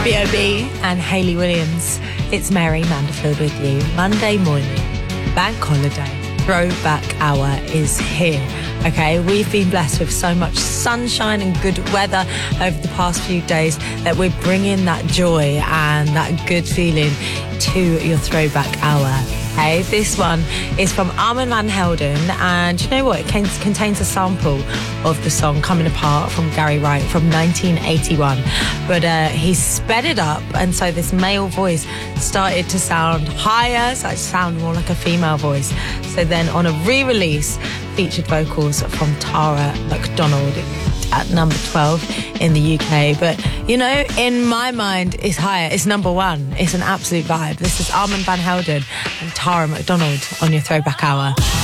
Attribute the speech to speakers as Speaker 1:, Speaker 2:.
Speaker 1: B.O.B. and Hayley Williams. It's Mary Manderfield with you. Monday morning, bank holiday, throwback hour is here. Okay, we've been blessed with so much sunshine and good weather over the past few days that we're bringing that joy and that good feeling to your throwback hour. Okay, this one is from Armand Van Helden, and you know what? It contains a sample of the song Coming Apart from Gary Wright from 1981. But he sped it up, and so this male voice started to sound higher, so it sounded more like a female voice. So then on a re-release, featured vocals from Tara McDonald at number 12 in the UK. But, you know, in my mind, it's higher. It's number one. It's an absolute vibe. This is Armand Van Helden and Tara McDonald on your Throwback Hour.